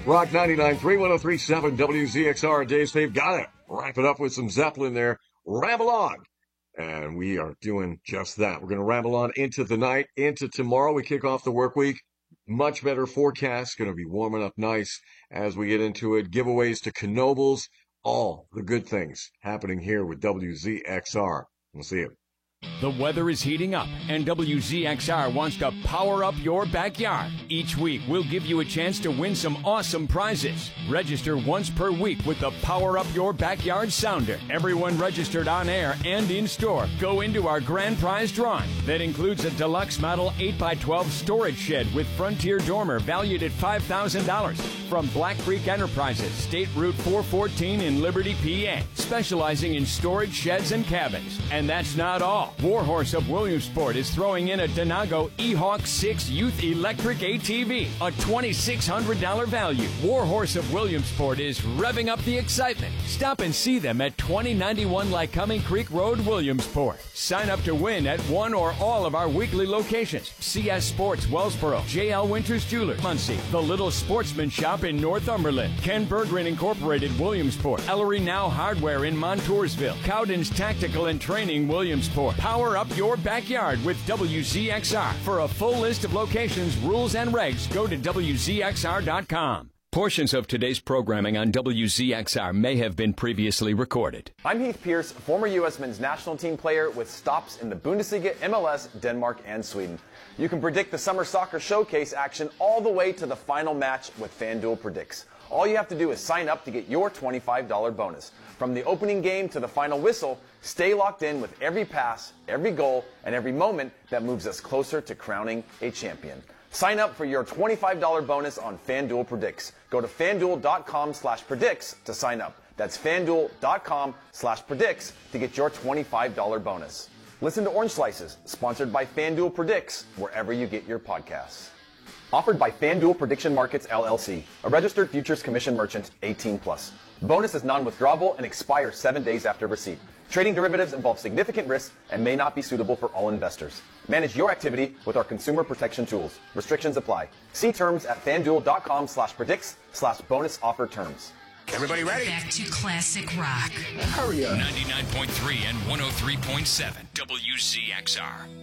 Rock 99.3, 103.7 WZXR. Dave Stave got it. Wrap it up with some Zeppelin there. Ramble on. And we are doing just that. We're going to ramble on into the night, into tomorrow. We kick off the work week. Much better forecast. Going to be warming up nice as we get into it. Giveaways to Knoebels. All the good things happening here with WZXR. We'll see you. The weather is heating up, and WZXR wants to power up your backyard. Each week, we'll give you a chance to win some awesome prizes. Register once per week with the Power Up Your Backyard Sounder. Everyone registered on air and in store go into our grand prize drawing. That includes a deluxe model 8x12 storage shed with Frontier dormer valued at $5,000 from Black Creek Enterprises, State Route 414 in Liberty, PA, specializing in storage sheds and cabins. And that's not all. Warhorse of Williamsport is throwing in a Denago E-Hawk 6 Youth Electric ATV, a $2,600 value. Warhorse of Williamsport is revving up the excitement. Stop and see them at 2091 Lycoming Creek Road, Williamsport. Sign up to win at one or all of our weekly locations. CS Sports, Wellsboro, JL Winters Jewelers, Muncie, The Little Sportsman Shop in Northumberland, Ken Berggren Incorporated, Williamsport, Ellery Now Hardware in Montoursville, Cowden's Tactical and Training, Williamsport. Power up your backyard with WZXR. For a full list of locations, rules, and regs, go to WZXR.com. Portions of today's programming on WZXR may have been previously recorded. I'm Heath Pierce, former U.S. men's national team player with stops in the Bundesliga, MLS, Denmark, and Sweden. You can predict the Summer Soccer Showcase action all the way to the final match with FanDuel Predicts. All you have to do is sign up to get your $25 bonus. From the opening game to the final whistle, stay locked in with every pass, every goal, and every moment that moves us closer to crowning a champion. Sign up for your $25 bonus on FanDuel Predicts. Go to FanDuel.com/predicts to sign up. That's FanDuel.com/predicts to get your $25 bonus. Listen to Orange Slices, sponsored by FanDuel Predicts, wherever you get your podcasts. Offered by FanDuel Prediction Markets, LLC, a registered futures commission merchant, 18+. Bonus is non-withdrawable and expires 7 days after receipt. Trading derivatives involves significant risk and may not be suitable for all investors. Manage your activity with our consumer protection tools. Restrictions apply. See terms at FanDuel.com/predicts/bonus offer terms. Everybody ready? Back to classic rock. Hurry up. 99.3 and 103.7 WZXR.